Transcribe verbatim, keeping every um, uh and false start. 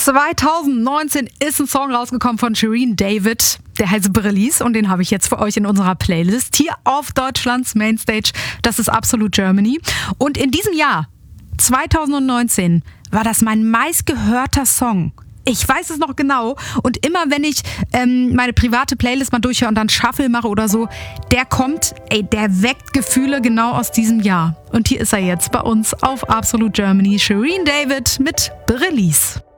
zwanzig neunzehn ist ein Song rausgekommen von Shirin David, der heißt Release und den habe ich jetzt für euch in unserer Playlist hier auf Deutschlands Mainstage. Das ist Absolute Germany. Und in diesem Jahr, zwanzig neunzehn, war das mein meistgehörter Song. Ich weiß es noch genau und immer wenn ich ähm, meine private Playlist mal durchhöre und dann Shuffle mache oder so, der kommt, ey, der weckt Gefühle genau aus diesem Jahr. Und hier ist er jetzt bei uns auf Absolute Germany, Shirin David mit Release.